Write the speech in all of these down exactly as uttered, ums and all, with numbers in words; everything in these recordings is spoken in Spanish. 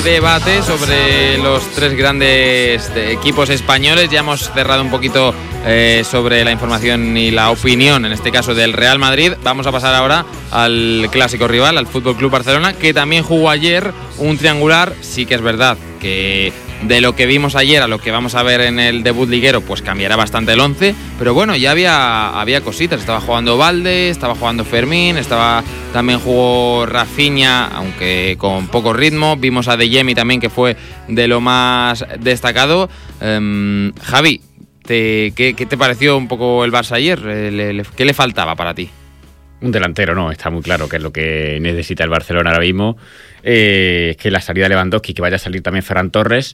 Debate sobre los tres grandes equipos españoles. Ya hemos cerrado un poquito eh, sobre la información y la opinión, en este caso del Real Madrid. Vamos a pasar ahora al clásico rival, al Fútbol Club Barcelona, que también jugó ayer un triangular. Sí que es verdad que de lo que vimos ayer a lo que vamos a ver en el debut liguero, pues cambiará bastante el once, pero bueno, ya había, había cositas. Estaba jugando Valde, estaba jugando Fermín, estaba también jugó Rafinha, aunque con poco ritmo. Vimos a Adeyemi también, que fue de lo más destacado. Um, Javi, te, ¿qué, ¿qué te pareció un poco el Barça ayer? ¿Le, le, ¿Qué le faltaba para ti? Un delantero, no, está muy claro que es lo que necesita el Barcelona ahora mismo. Eh, es que la salida de Lewandowski, que vaya a salir también Ferran Torres,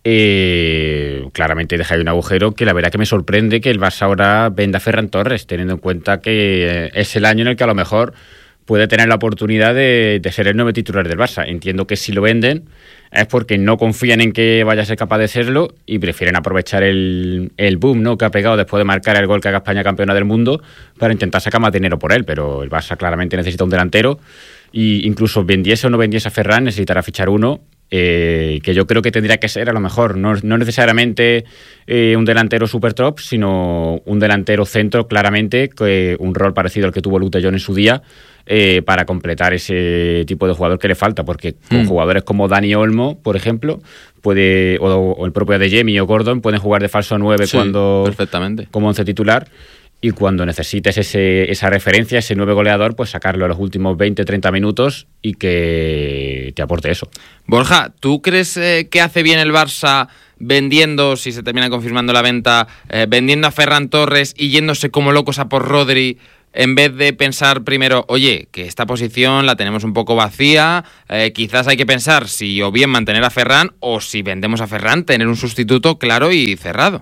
eh, claramente deja ahí un agujero que la verdad que me sorprende que el Barça ahora venda a Ferran Torres, teniendo en cuenta que es el año en el que a lo mejor puede tener la oportunidad de, de ser el nuevo titular del Barça. Entiendo que si lo venden es porque no confían en que vaya a ser capaz de serlo y prefieren aprovechar el, el boom, ¿no?, que ha pegado después de marcar el gol que haga España campeona del mundo para intentar sacar más dinero por él. Pero el Barça claramente necesita un delantero, y incluso vendiese o no vendiese a Ferran, necesitará fichar uno, eh, que yo creo que tendría que ser a lo mejor no, no necesariamente eh, un delantero super top, sino un delantero centro, claramente, que un rol parecido al que tuvo Luke de Jong en su día, Eh, para completar ese tipo de jugador que le falta, porque con mm. jugadores como Dani Olmo, por ejemplo, puede o, o el propio Adeyemi o Gordon pueden jugar de falso nueve, sí, cuando perfectamente, como once titular, y cuando necesites ese, esa referencia, ese nueve goleador, pues sacarlo a los últimos veinte treinta minutos y que te aporte eso. Borja, ¿tú crees eh, que hace bien el Barça vendiendo, si se termina confirmando la venta, eh, vendiendo a Ferran Torres y yéndose como locos a por Rodri, en vez de pensar primero, oye, que esta posición la tenemos un poco vacía, eh, quizás hay que pensar si o bien mantener a Ferran, o si vendemos a Ferran, tener un sustituto claro y cerrado?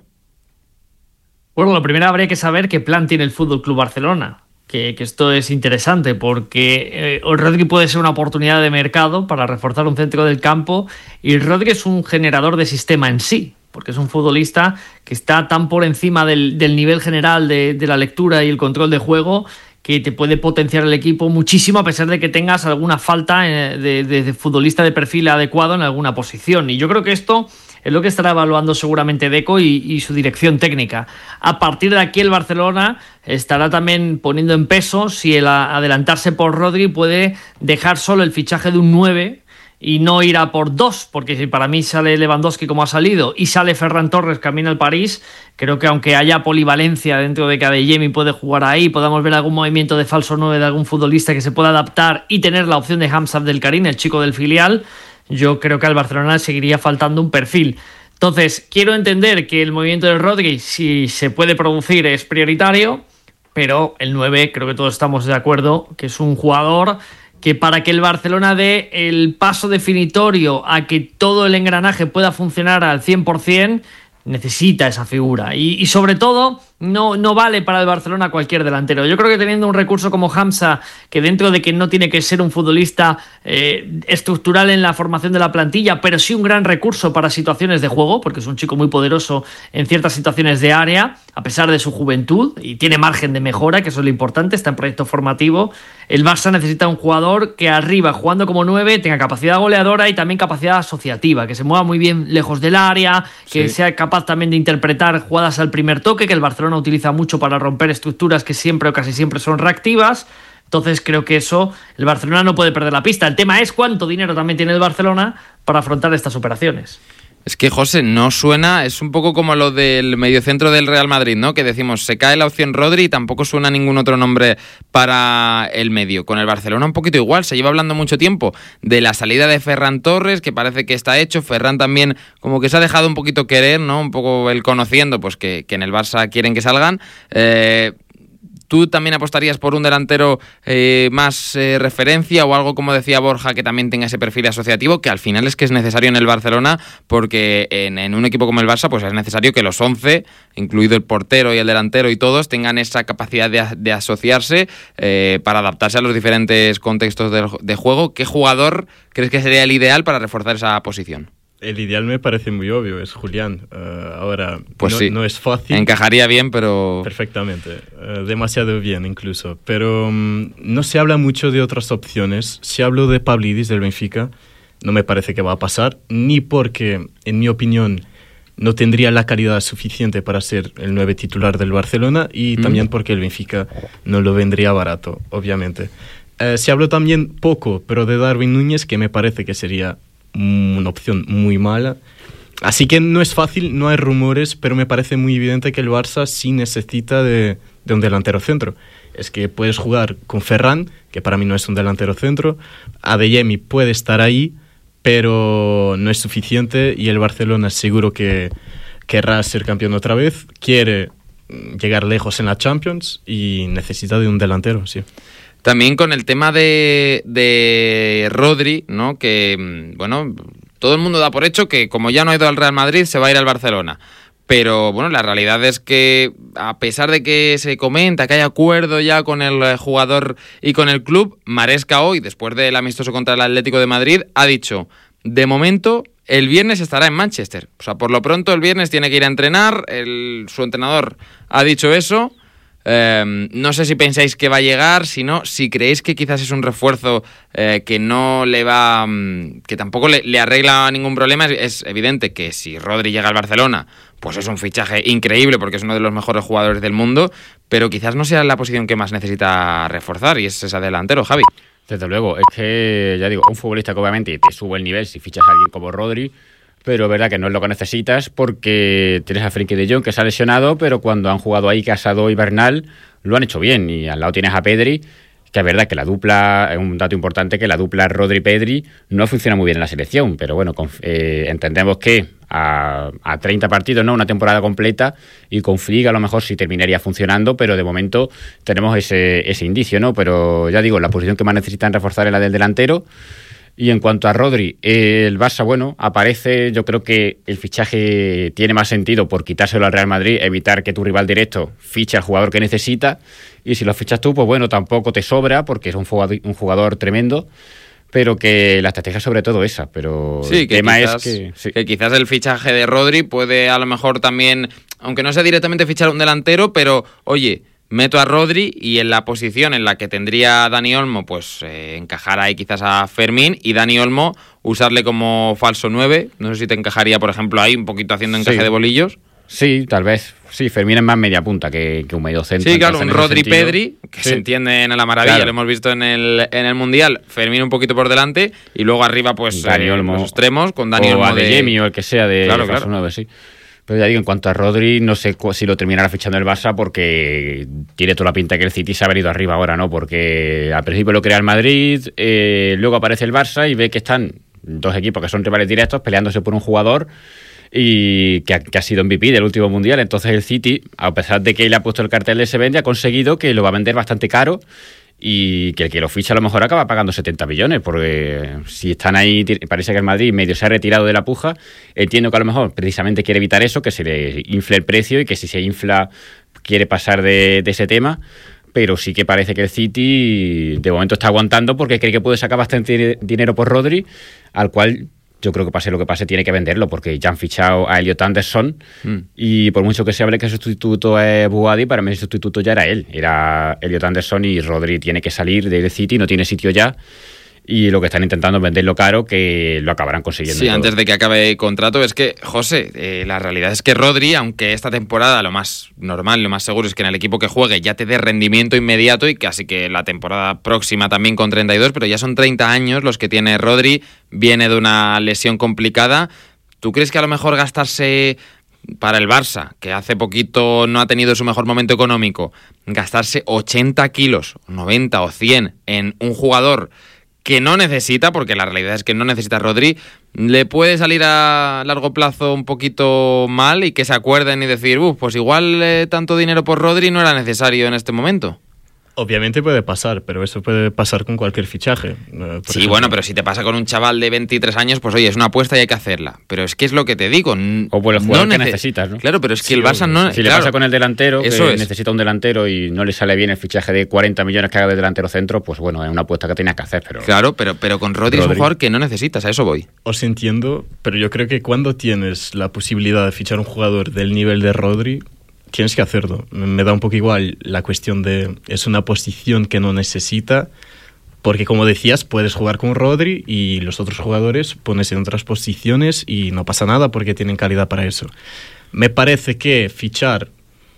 Bueno, lo primero habría que saber qué plan tiene el Fútbol Club Barcelona, que, que esto es interesante, porque eh, Rodri puede ser una oportunidad de mercado para reforzar un centro del campo, y Rodri es un generador de sistema en sí, porque es un futbolista que está tan por encima del, del nivel general de, de la lectura y el control de juego, que te puede potenciar el equipo muchísimo, a pesar de que tengas alguna falta de, de, de futbolista de perfil adecuado en alguna posición. Y yo creo que esto es lo que estará evaluando seguramente Deco y, y su dirección técnica. A partir de aquí el Barcelona estará también poniendo en peso si el adelantarse por Rodri puede dejar solo el fichaje de un nueve y no ir a por dos, porque si para mí sale Lewandowski como ha salido y sale Ferran Torres camino al París, creo que aunque haya polivalencia dentro de que Adeyemi puede jugar ahí, podamos ver algún movimiento de falso nueve de algún futbolista que se pueda adaptar y tener la opción de Hamza Abdelkarim, el chico del filial, yo creo que al Barcelona seguiría faltando un perfil. Entonces, quiero entender que el movimiento de Rodri, si se puede producir, es prioritario, pero el nueve, creo que todos estamos de acuerdo, que es un jugador que para que el Barcelona dé el paso definitorio a que todo el engranaje pueda funcionar al cien por ciento, necesita esa figura. Y, y sobre todo, no, no vale para el Barcelona cualquier delantero. Yo creo que teniendo un recurso como Hamza, que dentro de que no tiene que ser un futbolista eh, estructural en la formación de la plantilla, pero sí un gran recurso para situaciones de juego, porque es un chico muy poderoso en ciertas situaciones de área, a pesar de su juventud, y tiene margen de mejora, que eso es lo importante, está en proyecto formativo. El Barça necesita un jugador que arriba, jugando como nueve, tenga capacidad goleadora y también capacidad asociativa, que se mueva muy bien lejos del área, que sí. sea capaz también de interpretar jugadas al primer toque, que el Barcelona utiliza mucho para romper estructuras que siempre o casi siempre son reactivas. Entonces creo que eso el Barcelona no puede perder la pista. El tema es cuánto dinero también tiene el Barcelona para afrontar estas operaciones. Es que, José, no suena, es un poco como lo del mediocentro del Real Madrid, ¿no? Que decimos, se cae la opción Rodri y tampoco suena ningún otro nombre para el medio. Con el Barcelona un poquito igual, se lleva hablando mucho tiempo de la salida de Ferran Torres, que parece que está hecho. Ferran también como que se ha dejado un poquito querer, ¿no? Un poco el conociendo, pues que, que en el Barça quieren que salgan. Eh... ¿Tú también apostarías por un delantero eh, más eh, referencia o algo, como decía Borja, que también tenga ese perfil asociativo, que al final es que es necesario en el Barcelona, porque en, en un equipo como el Barça pues es necesario que los once, incluido el portero y el delantero y todos, tengan esa capacidad de, de asociarse eh, para adaptarse a los diferentes contextos de, de juego? ¿Qué jugador crees que sería el ideal para reforzar esa posición? El ideal me parece muy obvio, es Julián. Uh, ahora, pues no, sí, no es fácil. Encajaría bien, pero... Perfectamente, uh, demasiado bien incluso. Pero um, no se habla mucho de otras opciones. Se habló de Pavlidis del Benfica. no me parece que va a pasar, ni porque, en mi opinión, no tendría la calidad suficiente para ser el nueve titular del Barcelona, y mm. también porque el Benfica no lo vendría barato, obviamente. Eh, se habló también poco, pero de Darwin Núñez, que me parece que sería una opción muy mala. Así que no es fácil, no hay rumores, pero me parece muy evidente que el Barça sí necesita de, de un delantero centro. Es que puedes jugar con Ferran, que para mí no es un delantero centro, Adeyemi puede estar ahí, pero no es suficiente, y el Barcelona seguro que querrá ser campeón otra vez, quiere llegar lejos en la Champions y necesita de un delantero, sí. También con el tema de, de Rodri, ¿no? Que, bueno, todo el mundo da por hecho que como ya no ha ido al Real Madrid, se va a ir al Barcelona. Pero, bueno, la realidad es que, a pesar de que se comenta que hay acuerdo ya con el jugador y con el club, Maresca hoy, después del amistoso contra el Atlético de Madrid, ha dicho, de momento, el viernes estará en Manchester. O sea, por lo pronto, el viernes tiene que ir a entrenar, el, su entrenador ha dicho eso. Eh, no sé si pensáis que va a llegar, si no, si creéis que quizás es un refuerzo eh, que no le va, que tampoco le, le arregla ningún problema. Es, es evidente que si Rodri llega al Barcelona, pues es un fichaje increíble porque es uno de los mejores jugadores del mundo, pero quizás no sea la posición que más necesita reforzar, y es ese delantero, Javi. Desde luego, es que, ya digo, un futbolista que obviamente te sube el nivel si fichas a alguien como Rodri, pero es verdad que no es lo que necesitas, porque tienes a Frenkie de Jong, que se ha lesionado, pero cuando han jugado ahí Casado y Bernal lo han hecho bien, y al lado tienes a Pedri, que es verdad que la dupla, es un dato importante, que la dupla Rodri-Pedri no funciona muy bien en la selección, pero bueno, con, eh, entendemos que a, a treinta partidos, ¿no? Una temporada completa, y con Flick a lo mejor sí terminaría funcionando, pero de momento tenemos ese, ese indicio, ¿no? Pero ya digo, la posición que más necesitan reforzar es la del delantero. Y en cuanto a Rodri, el Barça, bueno, aparece, yo creo que el fichaje tiene más sentido por quitárselo al Real Madrid, evitar que tu rival directo fiche al jugador que necesita, y si lo fichas tú, pues bueno, tampoco te sobra, porque es un jugador, un jugador tremendo, pero que la estrategia es sobre todo esa, pero sí, el que tema quizás, es que... Sí. que quizás el fichaje de Rodri puede a lo mejor también, aunque no sea directamente fichar un delantero, pero oye, meto a Rodri y en la posición en la que tendría Dani Olmo, pues eh, encajar ahí quizás a Fermín, y Dani Olmo usarle como falso nueve. No sé si te encajaría, por ejemplo, ahí un poquito haciendo encaje sí. de bolillos. Sí, tal vez. Sí, Fermín es más media punta que, que un medio centro. Sí, claro, un Rodri-Pedri, que sí. se entiende en la maravilla, claro. Lo hemos visto en el, en el Mundial. Fermín un poquito por delante, y luego arriba, pues, Dani Olmo, eh, los extremos, con Dani o Olmo de... Adeyemi, o el que sea de claro, falso claro. nueve, sí. Pero ya digo, en cuanto a Rodri, no sé si lo terminará fichando el Barça, porque tiene toda la pinta que el City se ha venido arriba ahora, ¿no? Porque al principio lo crea el Madrid, eh, luego aparece el Barça y ve que están dos equipos que son rivales directos peleándose por un jugador y que ha, que ha sido M V P del último Mundial. Entonces el City, a pesar de que le ha puesto el cartel de se vende, ha conseguido que lo va a vender bastante caro, y que el que lo ficha a lo mejor acaba pagando setenta millones, porque si están ahí, parece que el Madrid medio se ha retirado de la puja. Entiendo que a lo mejor precisamente quiere evitar eso, que se le infle el precio, y que si se infla quiere pasar de, de ese tema, pero sí que parece que el City de momento está aguantando porque cree que puede sacar bastante dinero por Rodri, al cual yo creo que pase lo que pase tiene que venderlo, porque ya han fichado a Elliot Anderson, mm. y por mucho que se hable que el sustituto es Buadi, para mí el sustituto ya era él, era Elliot Anderson, y Rodri tiene que salir del City, no tiene sitio ya, y lo que están intentando es venderlo caro, que lo acabarán consiguiendo. Sí, todo. Antes de que acabe el contrato. Es que, José, eh, la realidad es que Rodri, aunque esta temporada lo más normal, lo más seguro es que en el equipo que juegue ya te dé rendimiento inmediato, y casi que la temporada próxima también con treinta y dos, pero ya son treinta años los que tiene Rodri, viene de una lesión complicada. ¿Tú crees que a lo mejor gastarse para el Barça, que hace poquito no ha tenido su mejor momento económico, gastarse ochenta kilos, noventa o cien en un jugador que no necesita, porque la realidad es que no necesita Rodri, le puede salir a largo plazo un poquito mal, y que se acuerden y decir, uff, pues igual eh, tanto dinero por Rodri no era necesario en este momento? Obviamente puede pasar, pero eso puede pasar con cualquier fichaje. Uh, sí, ejemplo. Bueno, pero si te pasa con un chaval de veintitrés años, pues oye, es una apuesta y hay que hacerla. Pero es que es lo que te digo. O por el jugador no que nece- necesitas, ¿no? Claro, pero es que sí, el Barça no... Si claro, le pasa con el delantero, que eso es. necesita un delantero y no le sale bien el fichaje de cuarenta millones que haga de delantero centro, pues bueno, es una apuesta que tenías que hacer. Pero claro, pero, pero con Rodri, Rodri es un jugador que no necesitas, a eso voy. Os entiendo, pero yo creo que cuando tienes la posibilidad de fichar un jugador del nivel de Rodri, tienes que hacerlo. Me da un poco igual la cuestión de es una posición que no necesita, Porque, como decías, puedes jugar con Rodri y los otros jugadores pones en otras posiciones y no pasa nada porque tienen calidad para eso. Me parece que fichar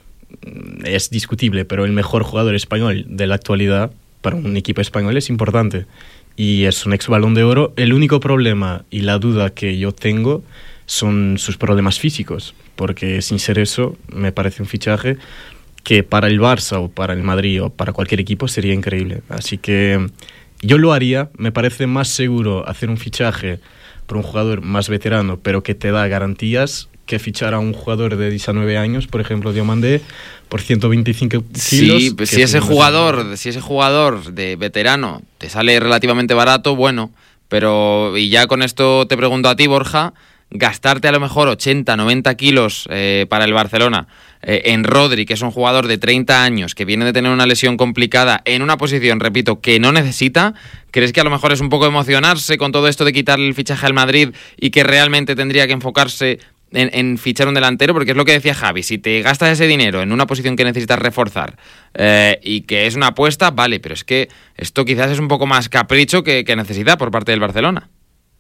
es discutible, pero el mejor jugador español de la actualidad para un equipo español es importante. Y es un ex Balón de Oro. El único problema y la duda que yo tengo son sus problemas físicos. Porque, sin ser eso, me parece un fichaje que para el Barça o para el Madrid o para cualquier equipo sería increíble. Así que yo lo haría. Me parece más seguro hacer un fichaje por un jugador más veterano, pero que te da garantías, que fichar a un jugador de diecinueve años, por ejemplo, Diomandé, por ciento veinticinco kilos. Sí, si ese jugador, si ese jugador de veterano te sale relativamente barato, bueno, pero y ya con esto te pregunto a ti, Borja, gastarte a lo mejor ochenta, noventa kilos eh, para el Barcelona eh, en Rodri, que es un jugador de treinta años, que viene de tener una lesión complicada en una posición, repito, que no necesita, ¿crees que a lo mejor es un poco emocionarse con todo esto de quitarle el fichaje al Madrid y que realmente tendría que enfocarse en, en fichar un delantero? Porque es lo que decía Javi, si te gastas ese dinero en una posición que necesitas reforzar eh, y que es una apuesta, vale, pero es que esto quizás es un poco más capricho que, que necesidad por parte del Barcelona.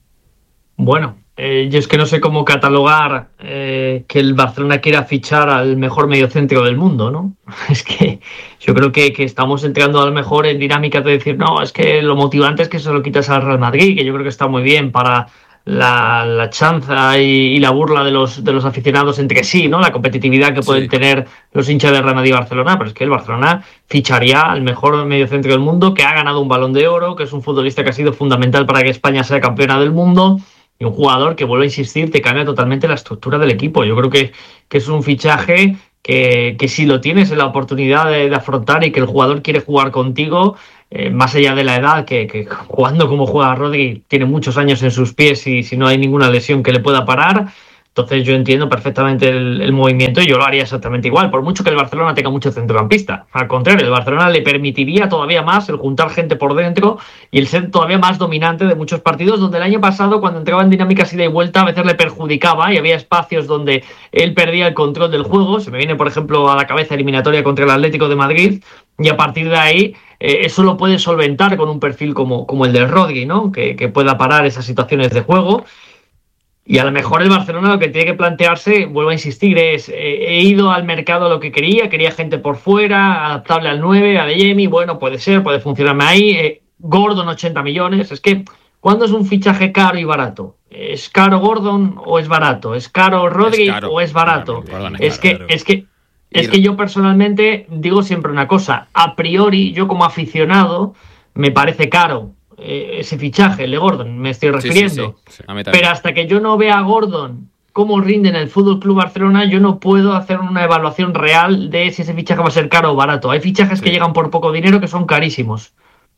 Bueno, eh, yo es que no sé cómo catalogar eh, que el Barcelona quiera fichar al mejor mediocentro del mundo, ¿no? Es que yo creo que, que estamos entrando a lo mejor en dinámicas de decir, no, es que lo motivante es que se lo quitas al Real Madrid, que yo creo que está muy bien para la, la chanza y, y la burla de los, de los aficionados entre sí, ¿no? La competitividad que pueden sí. tener los hinchas del Real Madrid y Barcelona, pero es que el Barcelona ficharía al mejor mediocentro del mundo, que ha ganado un Balón de Oro, que es un futbolista que ha sido fundamental para que España sea campeona del mundo. Y un jugador que, vuelvo a insistir, te cambia totalmente la estructura del equipo. Yo creo que, que es un fichaje que, que si lo tienes en la oportunidad de, de afrontar y que el jugador quiere jugar contigo, eh, más allá de la edad, que, que jugando como juega Rodri, tiene muchos años en sus pies y si no hay ninguna lesión que le pueda parar. Entonces yo entiendo perfectamente el, el movimiento y yo lo haría exactamente igual, por mucho que el Barcelona tenga mucho centrocampista. Al contrario, el Barcelona le permitiría todavía más el juntar gente por dentro y el ser todavía más dominante de muchos partidos, donde el año pasado, cuando entraba en dinámicas ida y vuelta, a veces le perjudicaba y había espacios donde él perdía el control del juego. Se me viene, por ejemplo, a la cabeza eliminatoria contra el Atlético de Madrid, y a partir de ahí eh, eso lo puede solventar con un perfil como, como el del Rodri, ¿no? Que, que pueda parar esas situaciones de juego. Y a lo mejor el Barcelona lo que tiene que plantearse, vuelvo a insistir, es eh, he ido al mercado a lo que quería, quería gente por fuera, adaptable al nueve, a Adeyemi, bueno, puede ser, puede funcionarme ahí. Eh, Gordon, ochenta millones, es que, ¿cuándo es un fichaje caro y barato? ¿Es caro Gordon o es barato? ¿Es caro Rodri es caro, o es barato? Gordon es, es, caro, que, es que es que yo personalmente digo siempre una cosa, a priori, yo como aficionado, me parece caro ese fichaje, el de Gordon, me estoy refiriendo. Sí, sí, sí. Pero hasta que yo no vea a Gordon cómo rinde en el Fútbol Club Barcelona, yo no puedo hacer una evaluación real de si ese fichaje va a ser caro o barato. Hay fichajes sí. que llegan por poco dinero que son carísimos.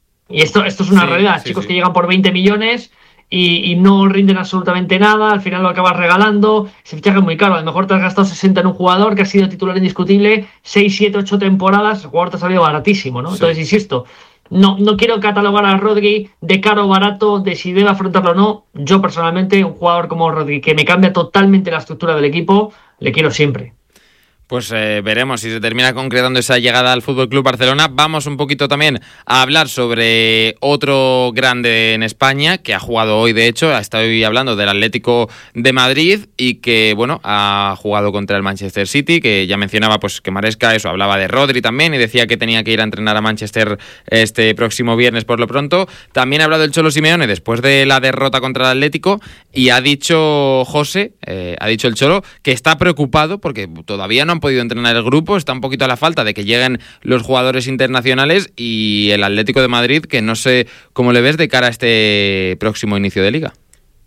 Y esto, esto es una sí, realidad. Sí, Chicos sí. que llegan por veinte millones y, y no rinden absolutamente nada, al final lo acabas regalando. Ese fichaje es muy caro. A lo mejor te has gastado sesenta en un jugador que ha sido titular indiscutible seis, siete, ocho temporadas, el jugador te ha salido baratísimo, ¿no? Sí. Entonces, insisto, No, no quiero catalogar a Rodri de caro o barato, de si debe afrontarlo o no. Yo personalmente, un jugador como Rodri, que me cambia totalmente la estructura del equipo, le quiero siempre. Pues eh, veremos si se termina concretando esa llegada al F C Barcelona. Vamos un poquito también a hablar sobre otro grande en España que ha jugado hoy, de hecho, estoy hablando del Atlético de Madrid y que, bueno, ha jugado contra el Manchester City, que ya mencionaba pues que Maresca eso, hablaba de Rodri también y decía que tenía que ir a entrenar a Manchester este próximo viernes por lo pronto. También ha hablado el Cholo Simeone después de la derrota contra el Atlético y ha dicho José, eh, ha dicho el Cholo, que está preocupado porque todavía no han podido entrenar el grupo, está un poquito a la falta de que lleguen los jugadores internacionales y el Atlético de Madrid, que no sé cómo le ves de cara a este próximo inicio de Liga.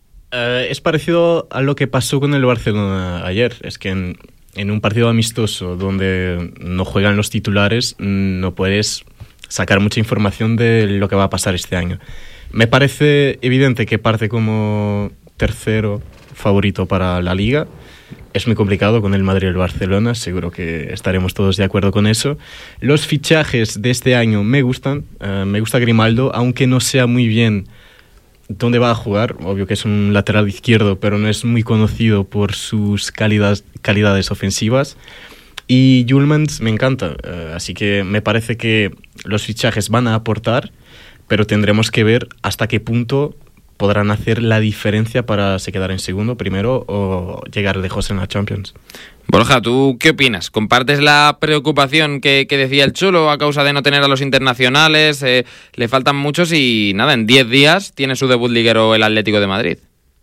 Uh, es parecido a lo que pasó con el Barcelona ayer, es que en, en un partido amistoso donde no juegan los titulares no puedes sacar mucha información de lo que va a pasar este año. Me parece evidente que parte como tercero favorito para la Liga. Es muy complicado con el Madrid y el Barcelona, seguro que estaremos todos de acuerdo con eso. Los fichajes de este año me gustan, uh, me gusta Grimaldo, aunque no sea muy bien dónde va a jugar. Obvio que es un lateral izquierdo, pero no es muy conocido por sus calidades, calidades ofensivas. Y Julmans me encanta, uh, así que me parece que los fichajes van a aportar, pero tendremos que ver hasta qué punto podrán hacer la diferencia para se quedar en segundo, primero, o llegar lejos en la Champions. Borja, ¿tú qué opinas? ¿Compartes la preocupación que, que decía el Cholo a causa de no tener a los internacionales? Eh, le faltan muchos y nada, en diez días tiene su debut liguero el Atlético de Madrid.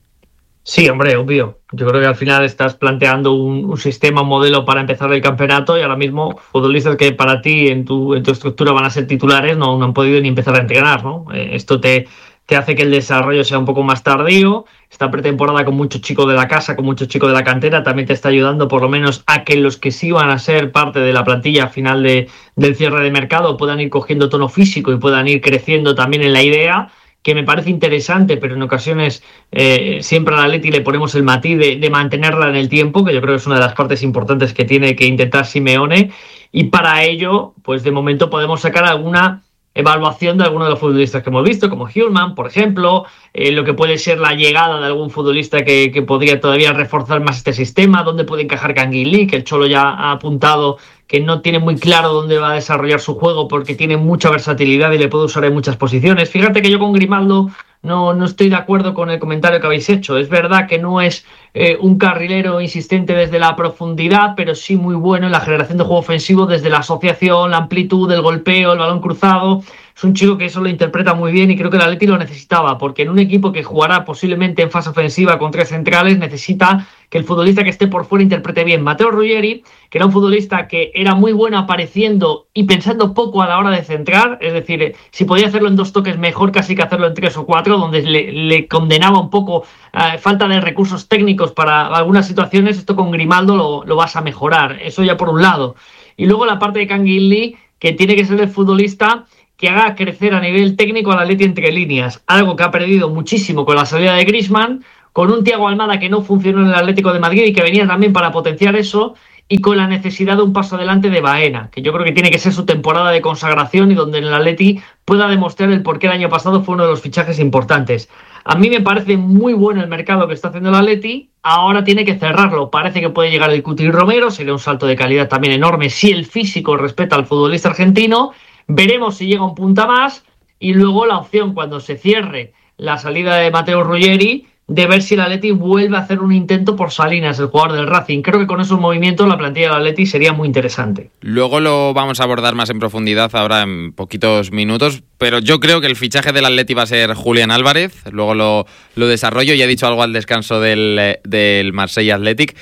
Sí, hombre, obvio. Yo creo que al final estás planteando un, un sistema, un modelo para empezar el campeonato y ahora mismo futbolistas que para ti en tu, en tu estructura van a ser titulares no, no han podido ni empezar a entrenar, ¿no? Eh, esto te... te hace que el desarrollo sea un poco más tardío. Esta pretemporada con muchos chicos de la casa, con muchos chicos de la cantera, también te está ayudando por lo menos a que los que sí van a ser parte de la plantilla final de, del cierre de mercado puedan ir cogiendo tono físico y puedan ir creciendo también en la idea, que me parece interesante, pero en ocasiones eh, siempre al Atleti le ponemos el matiz de, de mantenerla en el tiempo, que yo creo que es una de las partes importantes que tiene que intentar Simeone, y para ello, pues de momento podemos sacar alguna evaluación de algunos de los futbolistas que hemos visto, como Hjulmand, por ejemplo, eh, lo que puede ser la llegada de algún futbolista que, que podría todavía reforzar más este sistema, dónde puede encajar Canguilí, que el Cholo ya ha apuntado que no tiene muy claro dónde va a desarrollar su juego porque tiene mucha versatilidad y le puede usar en muchas posiciones. Fíjate que yo con Grimaldo no, no estoy de acuerdo con el comentario que habéis hecho. Es verdad que no es eh, un carrilero insistente desde la profundidad, pero sí muy bueno en la generación de juego ofensivo desde la asociación, la amplitud, el golpeo, el balón cruzado. Es un chico que eso lo interpreta muy bien y creo que el Atleti lo necesitaba, porque en un equipo que jugará posiblemente en fase ofensiva con tres centrales necesita que el futbolista que esté por fuera interprete bien. Matteo Ruggeri, que era un futbolista que era muy bueno apareciendo y pensando poco a la hora de centrar, es decir, si podía hacerlo en dos toques mejor casi que hacerlo en tres o cuatro, donde le, le condenaba un poco eh, falta de recursos técnicos para algunas situaciones. Esto con Grimaldo lo, lo vas a mejorar, eso ya por un lado. Y luego la parte de Canguilí, que tiene que ser el futbolista que haga crecer a nivel técnico al Atleti entre líneas, algo que ha perdido muchísimo con la salida de Griezmann, con un Thiago Almada que no funcionó en el Atlético de Madrid y que venía también para potenciar eso, y con la necesidad de un paso adelante de Baena, que yo creo que tiene que ser su temporada de consagración y donde el Atleti pueda demostrar el por qué el año pasado fue uno de los fichajes importantes. A mí me parece muy bueno el mercado que está haciendo el Atleti, ahora tiene que cerrarlo. Parece que puede llegar el Cuti Romero, sería un salto de calidad también enorme si el físico respeta al futbolista argentino. Veremos si llega un punta más y luego la opción cuando se cierre la salida de Matteo Ruggeri de ver si el Atleti vuelve a hacer un intento por Salinas, el jugador del Racing. Creo que con esos movimientos la plantilla del Atleti sería muy interesante. Luego lo vamos a abordar más en profundidad ahora en poquitos minutos, pero yo creo que el fichaje del Atleti va a ser Julián Álvarez. Luego lo, lo desarrollo, ya he dicho algo al descanso del, del Marsella Athletic.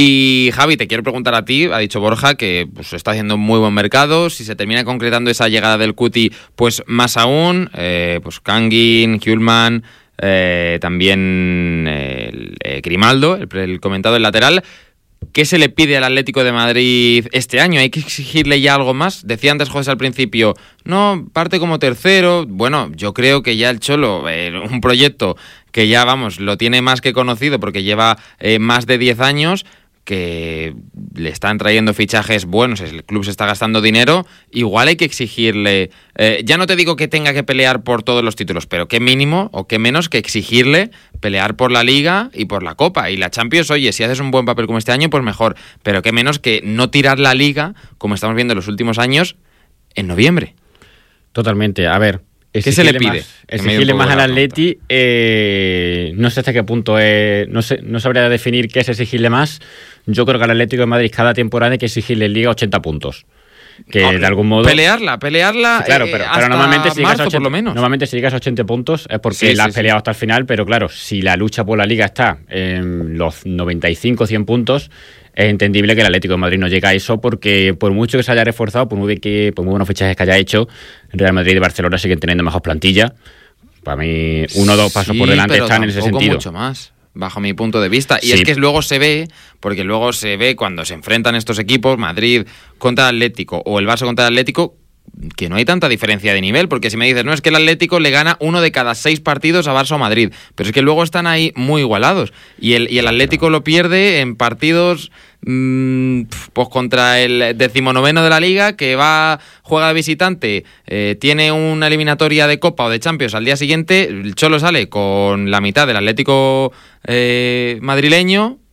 Y Javi, te quiero preguntar a ti, ha dicho Borja que pues, está haciendo un muy buen mercado. Si se termina concretando esa llegada del Cuti, pues más aún, eh, pues Kangin, Hjulmand... Eh, también eh, el, eh, Grimaldo, el, el comentado el lateral. ¿Qué se le pide al Atlético de Madrid este año? ¿Hay que exigirle ya algo más? Decía antes José al principio, no, parte como tercero. Bueno, yo creo que ya el Cholo, eh, un proyecto que ya, vamos, lo tiene más que conocido porque lleva eh, más de diez años, que le están trayendo fichajes buenos, el club se está gastando dinero, igual hay que exigirle, eh, ya no te digo que tenga que pelear por todos los títulos, pero qué mínimo o qué menos que exigirle pelear por la Liga y por la Copa. Y la Champions, oye, si haces un buen papel como este año, pues mejor, pero qué menos que no tirar la Liga, como estamos viendo en los últimos años, en noviembre. Totalmente, a ver. ¿Qué se le pide? Más, exigirle más al Atleti, eh, no sé hasta qué punto, es, no, sé, no sabría definir qué es exigirle más. Yo creo que al Atlético de Madrid cada temporada hay que exigirle en Liga ochenta puntos. Que no, de algún modo... Pelearla, pelearla, sí, claro, pero, eh, pero normalmente si marzo, ochenta, por lo menos. Normalmente si llegas a ochenta puntos es porque sí, la sí, has peleado sí. hasta el final, pero claro, si la lucha por la Liga está en los noventa y cinco, cien puntos, es entendible que el Atlético de Madrid no llegue a eso porque por mucho que se haya reforzado, por muy, bien que, por muy buenos fichajes que haya hecho, Real Madrid y Barcelona siguen teniendo mejor plantilla. Para mí, uno o dos pasos sí, por delante están en ese sentido. Mucho más, bajo mi punto de vista. Y sí. es que luego se ve, porque luego se ve cuando se enfrentan estos equipos, Madrid contra Atlético o el Barça contra Atlético, que no hay tanta diferencia de nivel, porque si me dices, no, es que el Atlético le gana uno de cada seis partidos a Barça o Madrid, pero es que luego están ahí muy igualados, y el, y el Atlético lo pierde en partidos mmm, pues contra el decimonoveno de la Liga, que va, juega de visitante, eh, tiene una eliminatoria de Copa o de Champions al día siguiente, el Cholo sale con la mitad del Atlético eh, madrileño,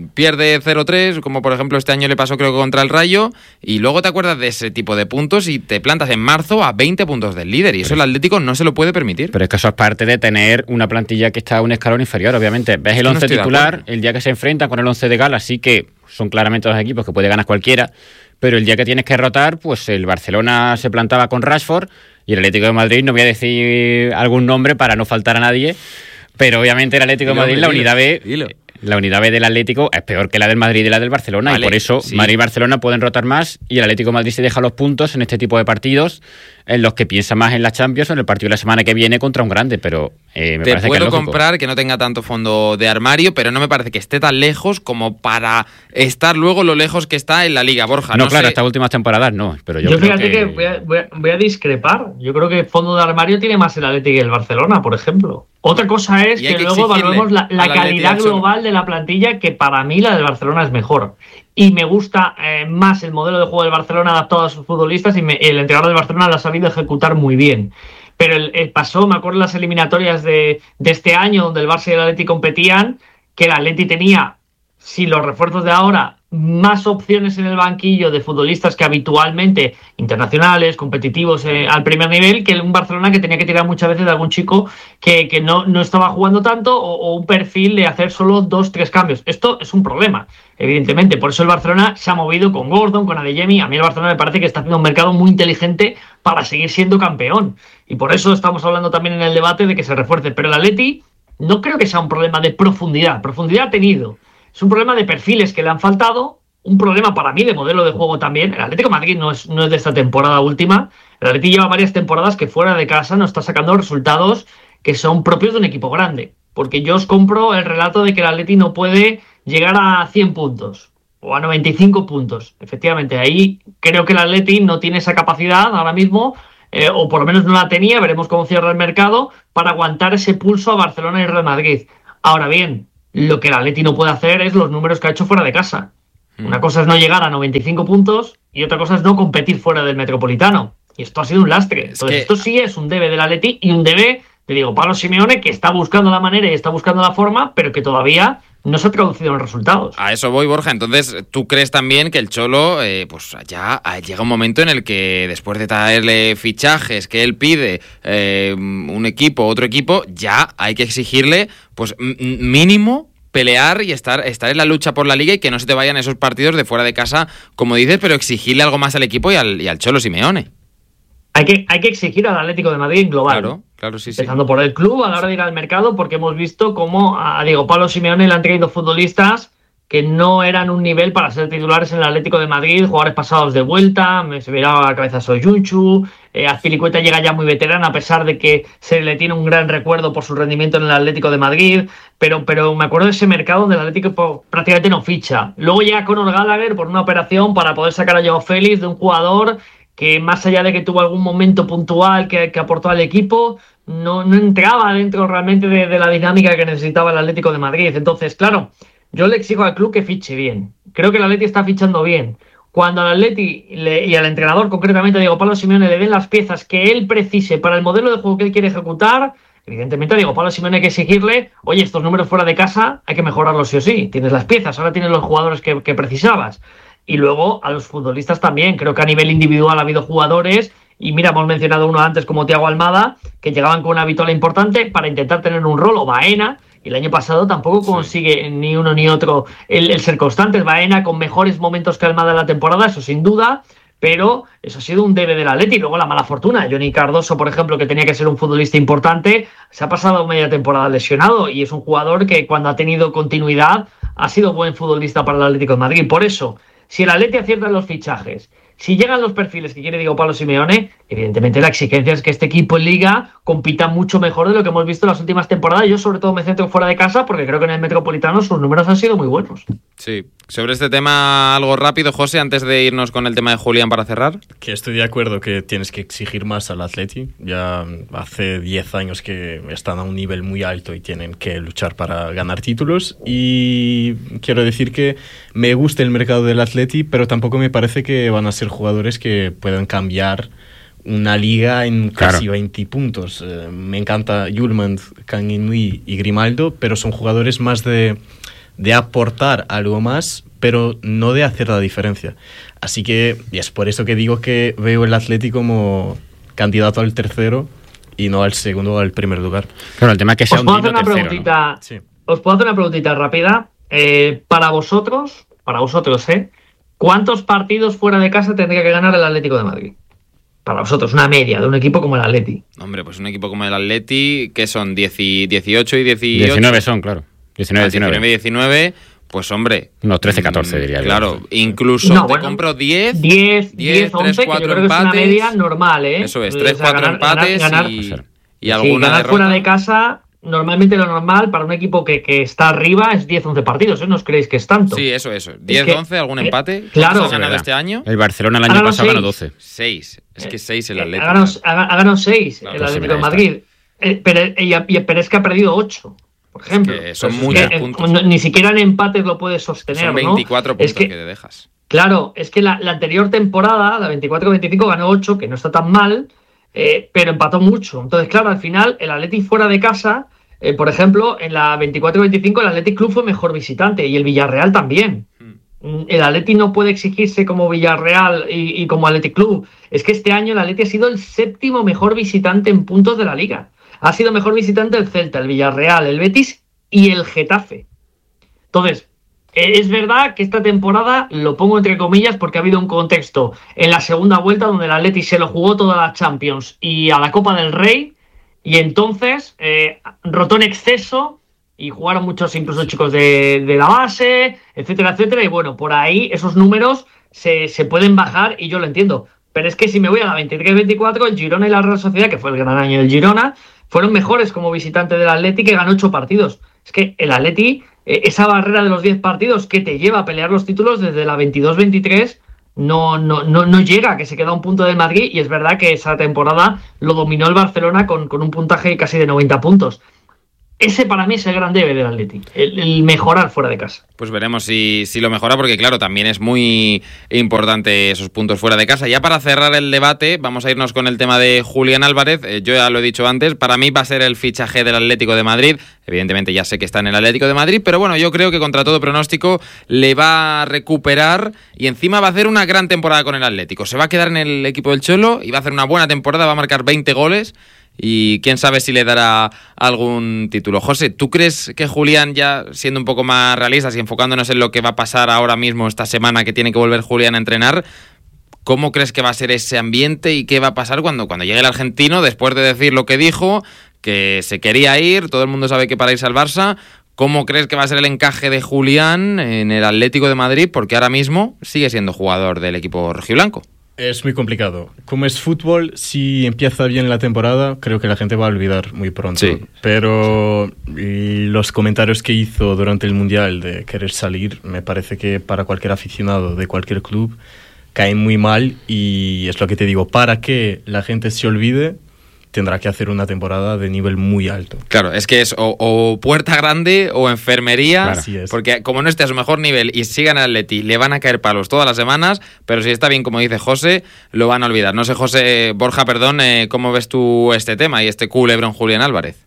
pierde cero tres, como por ejemplo este año le pasó creo que contra el Rayo, y luego te acuerdas de ese tipo de puntos y te plantas en marzo a veinte puntos del líder, y eso el Atlético no se lo puede permitir. Pero es que eso es parte de tener una plantilla que está a un escalón inferior, obviamente. Ves el once no titular, el día que se enfrentan con el once de gala, sí que son claramente dos equipos que puede ganar cualquiera, pero el día que tienes que rotar, pues el Barcelona se plantaba con Rashford y el Atlético de Madrid, no voy a decir algún nombre para no faltar a nadie, pero obviamente el Atlético de Madrid, la unidad B, dilo. La unidad B del Atlético es peor que la del Madrid y la del Barcelona, vale, y por eso sí. Madrid y Barcelona pueden rotar más y el Atlético de Madrid se deja los puntos en este tipo de partidos en los que piensa más en la Champions o en el partido de la semana que viene contra un grande, pero eh, me Te parece puedo que es lógico. comprar que no tenga tanto fondo de armario, pero no me parece que esté tan lejos como para estar luego lo lejos que está en la Liga, Borja. No, no claro, sé. estas últimas temporadas no, pero yo, yo creo fíjate que... que voy a, voy, a, voy a discrepar. Yo creo que fondo de armario tiene más el Atlético y el Barcelona, por ejemplo. Otra cosa es que, que luego evaluemos la, la calidad global de la plantilla, que para mí la del Barcelona es mejor. Y me gusta eh, más el modelo de juego del Barcelona adaptado a sus futbolistas, y me, el entrenador del Barcelona lo ha sabido ejecutar muy bien. Pero el, el pasó, me acuerdo, las eliminatorias de, de este año, donde el Barça y el Atleti competían, que el Atleti tenía, sin los refuerzos de ahora, más opciones en el banquillo de futbolistas que habitualmente internacionales, competitivos eh, al primer nivel, que un Barcelona que tenía que tirar muchas veces de algún chico que, que no, no estaba jugando tanto, o, o un perfil de hacer solo dos, tres cambios. Esto es un problema, evidentemente. Por eso el Barcelona se ha movido con Gordon, con Adeyemi. A mí el Barcelona me parece que está haciendo un mercado muy inteligente para seguir siendo campeón. Y por eso estamos hablando también en el debate de que se refuerce. Pero el Atleti no creo que sea un problema de profundidad. Profundidad ha tenido. Es un problema de perfiles que le han faltado, un problema para mí de modelo de juego también. El Atlético de Madrid no es, no es de esta temporada última. El Atlético lleva varias temporadas que fuera de casa no está sacando resultados que son propios de un equipo grande. Porque yo os compro el relato de que el Atlético no puede llegar a cien puntos o a noventa y cinco puntos. Efectivamente, ahí creo que el Atlético no tiene esa capacidad ahora mismo, eh, o por lo menos no la tenía, veremos cómo cierra el mercado, para aguantar ese pulso a Barcelona y Real Madrid. Ahora bien, lo que el Atleti no puede hacer es los números que ha hecho fuera de casa. Mm. Una cosa es no llegar a noventa y cinco puntos y otra cosa es no competir fuera del Metropolitano. Y esto ha sido un lastre. Es Entonces que... esto sí es un debe del Atleti y un debe, te digo, Pablo Simeone, que está buscando la manera y está buscando la forma, pero que todavía no se ha traducido en resultados. A eso voy, Borja. Entonces, ¿tú crees también que el Cholo, eh, pues ya llega un momento en el que después de traerle fichajes que él pide, eh, un equipo, otro equipo, ya hay que exigirle, pues mínimo pelear y estar, estar en la lucha por la Liga y que no se te vayan esos partidos de fuera de casa, como dices, pero exigirle algo más al equipo y al, y al Cholo Simeone? Hay que, hay que exigir al Atlético de Madrid en global. Claro, claro, sí, sí. Empezando por el club a la hora de ir al mercado, porque hemos visto cómo a Diego Pablo Simeone le han traído futbolistas que no eran un nivel para ser titulares en el Atlético de Madrid, jugadores pasados de vuelta, me se miraba a la cabeza Soyuncu, eh, Azpilicueta llega ya muy veterana, a pesar de que se le tiene un gran recuerdo por su rendimiento en el Atlético de Madrid, pero, pero me acuerdo de ese mercado donde el Atlético prácticamente no ficha. Luego llega Conor Gallagher por una operación para poder sacar a Joao Félix, de un jugador que más allá de que tuvo algún momento puntual que, que aportó al equipo, no, no entraba dentro realmente de, de la dinámica que necesitaba el Atlético de Madrid. Entonces, claro, yo le exijo al club que fiche bien. Creo que el Atleti está fichando bien. Cuando al Atleti le, y al entrenador, concretamente a Diego Pablo Simeone, le den las piezas que él precise para el modelo de juego que él quiere ejecutar, evidentemente a Diego Pablo Simeone hay que exigirle, oye, estos números fuera de casa hay que mejorarlos sí o sí. Tienes las piezas, ahora tienes los jugadores que, que precisabas. Y luego a los futbolistas también. Creo que a nivel individual ha habido jugadores, y mira, hemos mencionado uno antes como Thiago Almada, que llegaban con una vitola importante para intentar tener un rol, o Baena, y el año pasado tampoco consigue sí. ni uno ni otro el, el ser constantes. Baena con mejores momentos que Almada en la temporada, eso sin duda, pero eso ha sido un debe del Atleti. Y luego la mala fortuna, Johnny Cardoso, por ejemplo, que tenía que ser un futbolista importante, se ha pasado media temporada lesionado, y es un jugador que cuando ha tenido continuidad ha sido buen futbolista para el Atlético de Madrid. Por eso, si el Atleti acierta en los fichajes, si llegan los perfiles que quiere Diego Pablo Simeone, evidentemente la exigencia es que este equipo en Liga compita mucho mejor de lo que hemos visto en las últimas temporadas. Yo sobre todo me centro fuera de casa porque creo que en el Metropolitano sus números han sido muy buenos. Sí. Sobre este tema, algo rápido, José, antes de irnos con el tema de Julián para cerrar. Que estoy de acuerdo que tienes que exigir más al Atleti. Ya hace diez años que están a un nivel muy alto y tienen que luchar para ganar títulos. Y quiero decir que me gusta el mercado del Atleti, pero tampoco me parece que van a ser jugadores que puedan cambiar una liga en casi claro. veinte puntos. Eh, me encanta Hjulmand, Kang In-Lee y Grimaldo, pero son jugadores más de de aportar algo más, pero no de hacer la diferencia. Así que, y es por eso que digo que veo el Atleti como candidato al tercero y no al segundo o al primer lugar. Claro, el tema es que sea os un puedo hacer digno una tercero, preguntita, ¿no? Sí. os puedo hacer una preguntita rápida. Eh, para vosotros, para vosotros, ¿eh? ¿Cuántos partidos fuera de casa tendría que ganar el Atlético de Madrid? Para vosotros, una media de un equipo como el Atleti. Hombre, pues un equipo como el Atleti, que son diez, dieciocho y dieciocho. diecinueve son, claro. diecinueve, Ah, diecinueve, diecinueve, pues hombre. Unos trece, catorce mm, diría yo. Claro, incluso No, te bueno, compro diez. diez, diez, diez, once, tres, que yo cuatro creo que es una empates. media normal, ¿eh? Eso es, O tres, sea, cuatro ganar- empates ganar- ganar- y, Sí, y alguna sí, ganar derrota. fuera de casa, normalmente lo normal para un equipo que, que está arriba es diez, once partidos, ¿eh? ¿No os creéis que es tanto? Sí, eso, eso. diez, que- once, algún eh, empate. claro. ¿Cuántos ha Sí, ganado verdad. este año? El Barcelona el Ha año ganado pasado ganó seis. doce. seis. Es que seis el Eh, Atlético. ha ganado, ha, ha ganado seis Claro, el pues sí, Atlético de mira, ahí Madrid. Eh, pero, y, y- pero es que ha perdido ocho, por ejemplo. que son Pues muchos que, eh, puntos. no- ni siquiera en empates lo puedes sostener, Son ¿no? veinticuatro puntos Es que, que te dejas. claro, es que la, la anterior temporada, la veinticuatro veinticinco, ganó ocho, que no está tan mal, eh, pero empató mucho. Entonces, claro, al final, el Atleti fuera de casa, eh, por ejemplo, en la veinticuatro veinticinco, el Athletic Club fue mejor visitante y el Villarreal también. Mm. El Atleti no puede exigirse como Villarreal y, y como Athletic Club. Es que este año el Atleti ha sido el séptimo mejor visitante en puntos de la Liga. Ha sido mejor visitante el Celta, el Villarreal, el Betis y el Getafe. Entonces, es verdad que esta temporada, lo pongo entre comillas porque ha habido un contexto en la segunda vuelta donde el Atleti se lo jugó toda la Champions y a la Copa del Rey, y entonces eh, rotó en exceso y jugaron muchos incluso chicos de, de la base, etcétera, etcétera, y bueno, por ahí esos números se, se pueden bajar y yo lo entiendo. Pero es que si me voy a la veintitrés veinticuatro, el Girona y la Real Sociedad, que fue el gran año del Girona, fueron mejores como visitante del Atleti, que ganó ocho partidos. Es que el Atleti, eh, esa barrera de los diez partidos que te lleva a pelear los títulos desde la veintidós veintitrés, no, no, no, no llega, que se queda a un punto del Madrid, y es verdad que esa temporada lo dominó el Barcelona con, con un puntaje casi de noventa puntos. Ese para mí es el gran debe del Atleti, el, el mejorar fuera de casa. Pues veremos si, si lo mejora, porque claro, también es muy importante esos puntos fuera de casa. Ya para cerrar el debate, vamos a irnos con el tema de Julián Álvarez. Eh, yo ya lo he dicho antes, para mí va a ser el fichaje del Atlético de Madrid. Evidentemente ya sé que está en el Atlético de Madrid, pero bueno, yo creo que contra todo pronóstico le va a recuperar y encima va a hacer una gran temporada con el Atlético. Se va a quedar en el equipo del Cholo y va a hacer una buena temporada, va a marcar veinte goles. Y quién sabe si le dará algún título. José, ¿tú crees que Julián, ya siendo un poco más realistas y enfocándonos en lo que va a pasar ahora mismo esta semana que tiene que volver Julián a entrenar, cómo crees que va a ser ese ambiente y qué va a pasar cuando, cuando llegue el argentino, después de decir lo que dijo, que se quería ir, todo el mundo sabe que para irse al Barça? ¿Cómo crees que va a ser el encaje de Julián en el Atlético de Madrid? Porque ahora mismo sigue siendo jugador del equipo rojiblanco. Es muy complicado. Como es fútbol, si empieza bien la temporada, creo que la gente va a olvidar muy pronto. Sí. Pero los comentarios que hizo durante el Mundial de querer salir, me parece que para cualquier aficionado de cualquier club caen muy mal, y es lo que te digo, para que la gente se olvide, tendrá que hacer una temporada de nivel muy alto. Claro, es que es o, o puerta grande o enfermería, Claro, así es. porque como no esté a su mejor nivel y siga en el Atleti, le van a caer palos todas las semanas, pero si está bien, como dice José, lo van a olvidar. No sé, José, Borja, perdón, eh, ¿cómo ves tú este tema y este culebrón Julián Álvarez?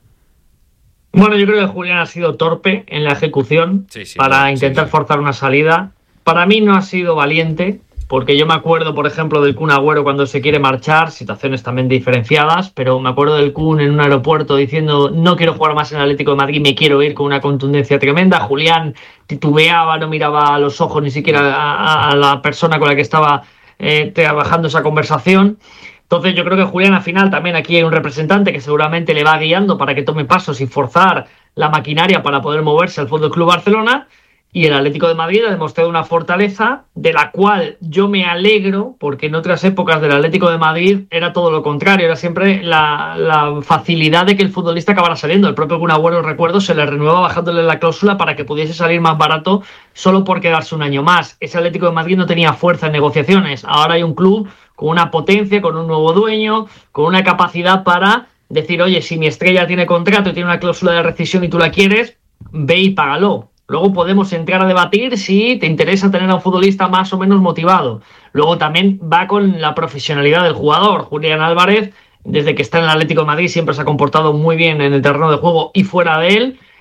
Bueno, yo creo que Julián ha sido torpe en la ejecución Sí, sí, para sí, intentar sí. forzar una salida. Para mí no ha sido valiente, porque yo me acuerdo, por ejemplo, del Kun Agüero cuando se quiere marchar, situaciones también diferenciadas, pero me acuerdo del Kun en un aeropuerto diciendo no quiero jugar más en el Atlético de Madrid, me quiero ir, con una contundencia tremenda. Julián titubeaba, no miraba a los ojos ni siquiera a, a, a la persona con la que estaba eh, trabajando esa conversación. Entonces yo creo que Julián, al final, también aquí hay un representante que seguramente le va guiando para que tome pasos y forzar la maquinaria para poder moverse al F C Barcelona. Y el Atlético de Madrid ha demostrado una fortaleza de la cual yo me alegro, porque en otras épocas del Atlético de Madrid era todo lo contrario, era siempre la, la facilidad de que el futbolista acabara saliendo. El propio Kun Agüero, recuerdo, se le renueva bajándole la cláusula para que pudiese salir más barato solo por quedarse un año más. Ese Atlético de Madrid no tenía fuerza en negociaciones. Ahora hay un club con una potencia, con un nuevo dueño, con una capacidad para decir, oye, si mi estrella tiene contrato y tiene una cláusula de rescisión y tú la quieres, ve y págalo. Luego podemos entrar a debatir si te interesa tener a un futbolista más o menos motivado. Luego también va con la profesionalidad del jugador. Julián Álvarez, desde que está en el Atlético de Madrid, siempre se ha comportado muy bien en el terreno de juego y fuera de él.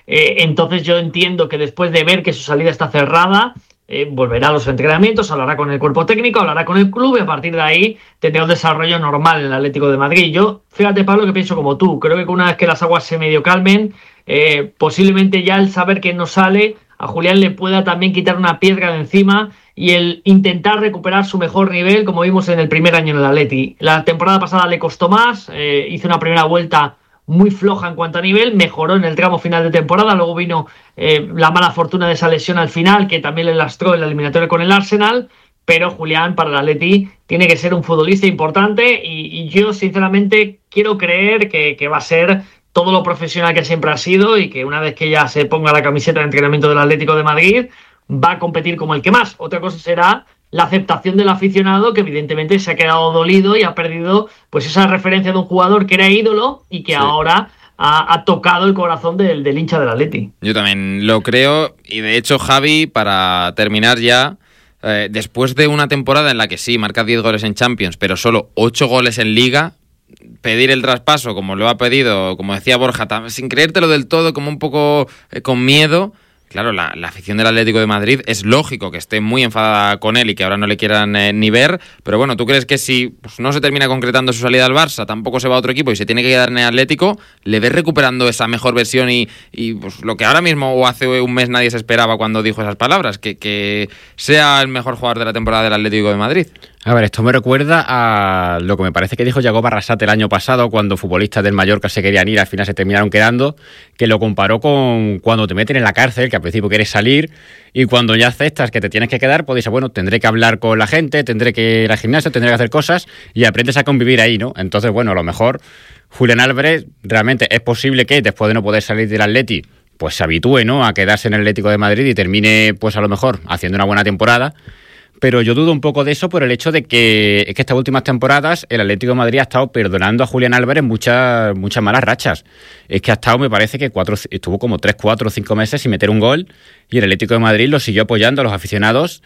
Eh, entonces yo entiendo que después de ver que su salida está cerrada, eh, volverá a los entrenamientos, hablará con el cuerpo técnico, hablará con el club y a partir de ahí tendrá un desarrollo normal en el Atlético de Madrid. Yo, fíjate, Pablo, que pienso como tú. Creo que una vez que las aguas se medio calmen, eh, posiblemente ya el saber que no sale a Julián le pueda también quitar una piedra de encima y el intentar recuperar su mejor nivel, como vimos en el primer año en el Atleti. La temporada pasada le costó más, eh, hizo una primera vuelta muy floja en cuanto a nivel, mejoró en el tramo final de temporada, luego vino eh, la mala fortuna de esa lesión al final, que también le lastró en la eliminatoria con el Arsenal, pero Julián para el Atleti tiene que ser un futbolista importante y, y yo sinceramente quiero creer que, que va a ser todo lo profesional que siempre ha sido y que una vez que ya se ponga la camiseta de entrenamiento del Atlético de Madrid va a competir como el que más. Otra cosa será la aceptación del aficionado, que evidentemente se ha quedado dolido y ha perdido pues esa referencia de un jugador que era ídolo y que sí. ahora ha, ha tocado el corazón del, del hincha del Atleti. Yo también lo creo y de hecho, Javi, para terminar ya, eh, después de una temporada en la que sí, marca diez goles en Champions, pero solo ocho goles en Liga, pedir el traspaso como lo ha pedido, como decía Borja, sin creértelo del todo, como un poco eh, con miedo. Claro, la, la afición del Atlético de Madrid es lógico que esté muy enfadada con él y que ahora no le quieran eh, ni ver, pero bueno, ¿tú crees que si pues, no se termina concretando su salida al Barça, tampoco se va a otro equipo y se tiene que quedar en el Atlético, le ves recuperando esa mejor versión y, y pues, lo que ahora mismo o hace un mes nadie se esperaba cuando dijo esas palabras, que, que sea el mejor jugador de la temporada del Atlético de Madrid? A ver, esto me recuerda a lo que me parece que dijo Yago Barrasate el año pasado, cuando futbolistas del Mallorca se querían ir, al final se terminaron quedando, que lo comparó con cuando te meten en la cárcel, que al principio quieres salir, y cuando ya aceptas que te tienes que quedar, pues dices, bueno, tendré que hablar con la gente, tendré que ir al gimnasio, tendré que hacer cosas, y aprendes a convivir ahí, ¿no? Entonces, bueno, a lo mejor Julián Álvarez, realmente es posible que después de no poder salir del Atleti, pues se habitúe, ¿no?, a quedarse en el Atlético de Madrid y termine, pues a lo mejor, haciendo una buena temporada. Pero yo dudo un poco de eso por el hecho de que es que estas últimas temporadas el Atlético de Madrid ha estado perdonando a Julián Álvarez muchas muchas malas rachas. Es que ha estado, me parece que cuatro, estuvo como tres, cuatro o cinco meses sin meter un gol y el Atlético de Madrid lo siguió apoyando a los aficionados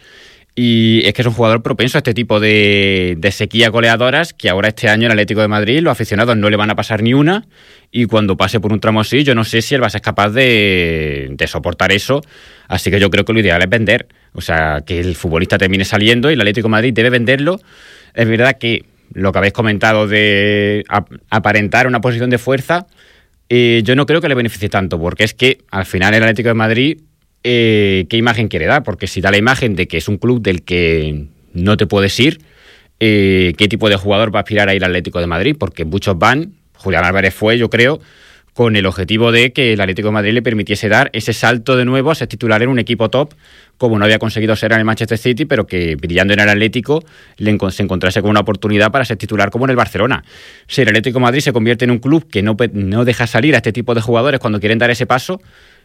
y es que es un jugador propenso a este tipo de, de sequías goleadoras que ahora este año el Atlético de Madrid los aficionados no le van a pasar ni una y cuando pase por un tramo así yo no sé si él va a ser capaz de, de soportar eso, así que yo creo que lo ideal es vender. O sea, que el futbolista termine saliendo y el Atlético de Madrid debe venderlo. Es verdad que lo que habéis comentado de aparentar una posición de fuerza, eh, yo no creo que le beneficie tanto, porque es que al final el Atlético de Madrid, eh, ¿qué imagen quiere dar? Porque si da la imagen de que es un club del que no te puedes ir, eh, ¿qué tipo de jugador va a aspirar a ir al Atlético de Madrid? Porque muchos van, Julián Álvarez fue, yo creo, con el objetivo de que el Atlético de Madrid le permitiese dar ese salto de nuevo a ser titular en un equipo top, como no había conseguido ser en el Manchester City, pero que brillando en el Atlético le encont- se encontrase con una oportunidad para ser titular como en el Barcelona. Si el Atlético de Madrid se convierte en un club que no, no deja salir a este tipo de jugadores cuando quieren dar ese paso,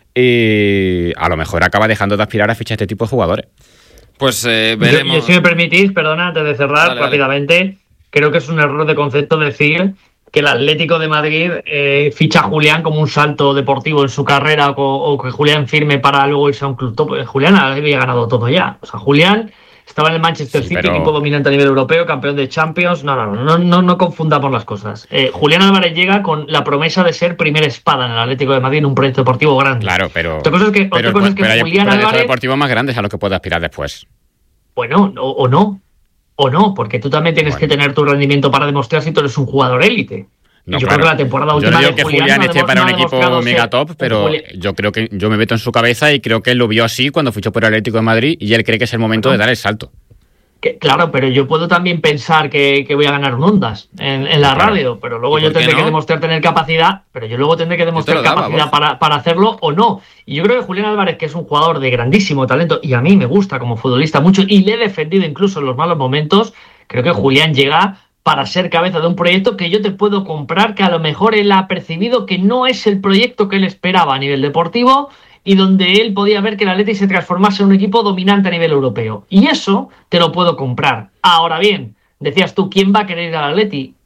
eh, a lo mejor acaba dejando de aspirar a fichar a este tipo de jugadores. Pues eh, veremos. Yo, yo, si me permitís, perdona, antes de cerrar dale, rápidamente, dale. Creo que es un error de concepto decir que el Atlético de Madrid eh, ficha a Julián como un salto deportivo en su carrera o, o que Julián firme para luego irse a un club top. Julián había ganado todo ya. O sea, Julián estaba en el Manchester sí, City, pero... equipo dominante a nivel europeo, campeón de Champions. No, no, no, no, no, no confundamos las cosas. Eh, Julián Álvarez llega con la promesa de ser primera espada en el Atlético de Madrid en un proyecto deportivo grande. Claro, pero... Otra cosa es que, pero, otra cosa es que pero Julián hay, Álvarez... deportivos más grandes a los que puede aspirar después. Bueno, o, o no. O no, porque tú también tienes bueno. que tener tu rendimiento para demostrar si tú eres un jugador élite. No, yo claro. creo que la temporada última yo no digo de que Julián, Julián no esté para un no equipo mega top, pero Julián. yo creo que yo me meto en su cabeza y creo que él lo vio así cuando fichó por el Atlético de Madrid y él cree que es el momento bueno, de dar el salto. Que, claro, pero yo puedo también pensar que, que voy a ganar un Ondas en, en la claro. radio, pero luego yo tendré no? que demostrar tener capacidad, pero yo luego tendré que demostrar daba, capacidad para, para hacerlo o no. Y yo creo que Julián Álvarez, que es un jugador de grandísimo talento, y a mí me gusta como futbolista mucho, y le he defendido incluso en los malos momentos, creo que Julián llega para ser cabeza de un proyecto que yo te puedo comprar, que a lo mejor él ha percibido que no es el proyecto que él esperaba a nivel deportivo y donde él podía ver que el Atleti se transformase en un equipo dominante a nivel europeo. Y eso te lo puedo comprar. Ahora bien, decías tú, ¿quién va a querer ir al Atleti?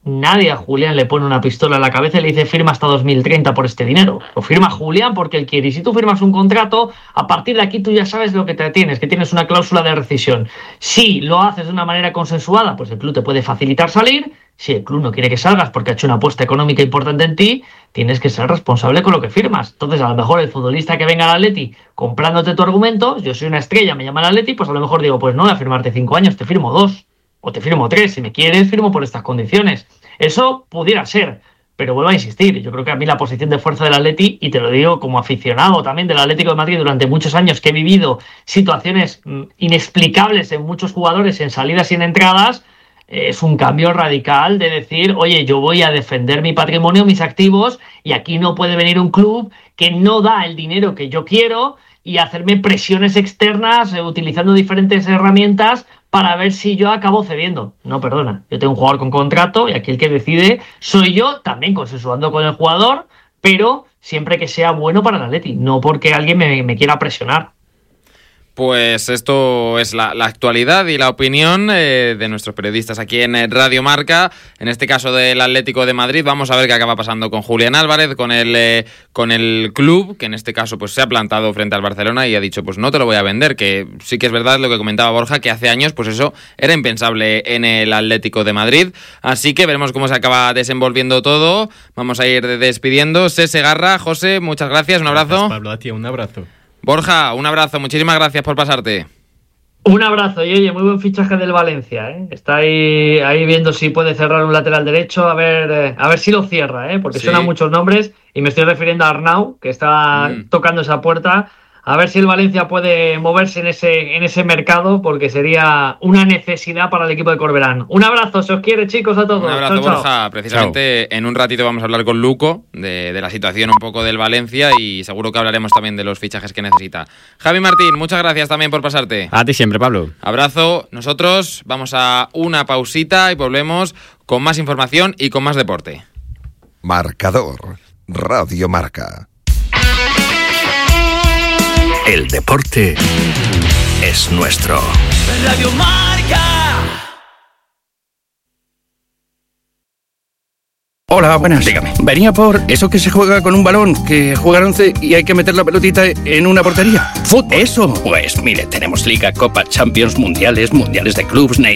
nadie a Julián le pone una pistola en la cabeza y le dice firma hasta dos mil treinta por este dinero. Lo firma Julián porque él quiere. Y si tú firmas un contrato, a partir de aquí tú ya sabes lo que te tienes, que tienes una cláusula de rescisión. Si lo haces de una manera consensuada, pues el club te puede facilitar salir. Si el club no quiere que salgas porque ha hecho una apuesta económica importante en ti, tienes que ser responsable con lo que firmas. Entonces, a lo mejor el futbolista que venga al Atleti comprándote tu argumento, yo soy una estrella, me llama al Atleti, pues a lo mejor digo, pues no voy a firmarte cinco años, te firmo dos. O te firmo tres, si me quieres, firmo por estas condiciones. Eso pudiera ser, pero vuelvo a insistir, yo creo que a mí la posición de fuerza del Atleti, y te lo digo como aficionado también del Atlético de Madrid durante muchos años, que he vivido situaciones inexplicables en muchos jugadores, en salidas y en entradas, es un cambio radical de decir, oye, yo voy a defender mi patrimonio, mis activos, y aquí no puede venir un club que no da el dinero que yo quiero y hacerme presiones externas eh, utilizando diferentes herramientas para ver si yo acabo cediendo. No, perdona, yo tengo un jugador con contrato y aquí el que decide soy yo, también consensuando con el jugador, pero siempre que sea bueno para el Atleti, no porque alguien me, me quiera presionar. Pues esto es la, la actualidad y la opinión eh, de nuestros periodistas aquí en Radio Marca, en este caso del Atlético de Madrid. Vamos a ver qué acaba pasando con Julián Álvarez, con el, eh, con el club, que en este caso pues se ha plantado frente al Barcelona y ha dicho, pues no te lo voy a vender, que sí que es verdad lo que comentaba Borja, que hace años pues eso era impensable en el Atlético de Madrid. Así que veremos cómo se acaba desenvolviendo todo. Vamos a ir despidiendo. Sese Garra, José, muchas gracias, un abrazo. Gracias, Pablo, a ti, un abrazo. Borja, un abrazo, muchísimas gracias por pasarte. Un abrazo, y oye, muy buen fichaje del Valencia, ¿eh? Está ahí, ahí viendo si puede cerrar un lateral derecho, a ver, eh, a ver si lo cierra, ¿eh? Porque sí. Suenan muchos nombres, y me estoy refiriendo a Arnau, que está mm. tocando esa puerta. A ver si el Valencia puede moverse en ese, en ese mercado, porque sería una necesidad para el equipo de Corberán. Un abrazo, se os quiere, chicos, a todos. Un abrazo, chao, Borja. Chao. Precisamente chao. En un ratito vamos a hablar con Luco de, de la situación un poco del Valencia y seguro que hablaremos también de los fichajes que necesita. Javi Martín, muchas gracias también por pasarte. A ti siempre, Pablo. Abrazo. Nosotros vamos a una pausita y volvemos con más información y con más deporte. Marcador. Radio Marca. El deporte es nuestro. Radio Marca. Hola, buenas. Dígame. Venía por eso que se juega con un balón, que juegan once y hay que meter la pelotita en una portería. ¿Fútbol? Eso. Pues mire, tenemos Liga, Copa, Champions, Mundiales, Mundiales de Clubs,